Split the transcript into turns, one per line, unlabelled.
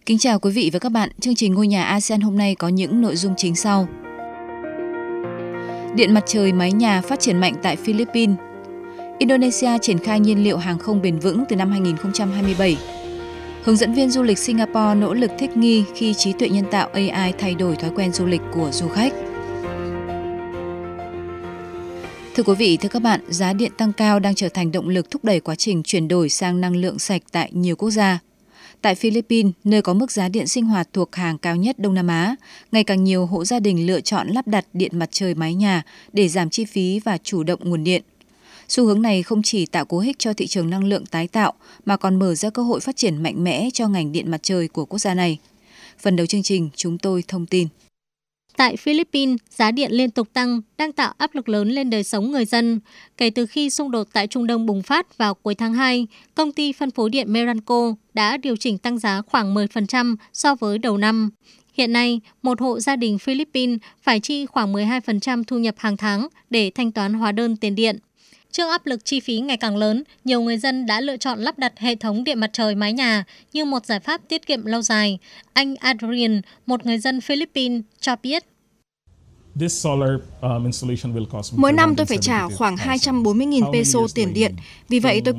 Kính chào quý vị và các bạn. Chương trình Ngôi nhà ASEAN hôm nay có những nội dung chính sau. Điện mặt trời mái nhà phát triển mạnh tại Philippines. Indonesia triển khai nhiên liệu hàng không bền vững từ năm 2027. Hướng dẫn viên du lịch Singapore nỗ lực thích nghi khi trí tuệ nhân tạo AI thay đổi thói quen du lịch của du khách. Thưa quý vị, thưa các bạn, giá điện tăng cao đang trở thành động lực thúc đẩy quá trình chuyển đổi sang năng lượng sạch tại nhiều quốc gia. Tại Philippines, nơi có mức giá điện sinh hoạt thuộc hàng cao nhất Đông Nam Á, ngày càng nhiều hộ gia đình lựa chọn lắp đặt điện mặt trời mái nhà để giảm chi phí và chủ động nguồn điện. Xu hướng này không chỉ tạo cú hích cho thị trường năng lượng tái tạo mà còn mở ra cơ hội phát triển mạnh mẽ cho ngành điện mặt trời của quốc gia này. Phần đầu chương trình, chúng tôi thông tin.
Tại Philippines, giá điện liên tục tăng đang tạo áp lực lớn lên đời sống người dân. Kể từ khi xung đột tại Trung Đông bùng phát vào cuối tháng 2, công ty phân phối điện Meralco đã điều chỉnh tăng giá khoảng 10% so với đầu năm. Hiện nay, một hộ gia đình Philippines phải chi khoảng 12% thu nhập hàng tháng để thanh toán hóa đơn tiền điện. Trước áp lực chi phí ngày càng lớn, nhiều người dân đã lựa chọn lắp đặt hệ thống điện mặt trời mái nhà như một giải pháp tiết kiệm lâu dài. Anh Adrian, một người dân Philippines, cho biết.
Mỗi năm tôi phải trả khoảng 240.000 peso tiền điện. Vì vậy tôi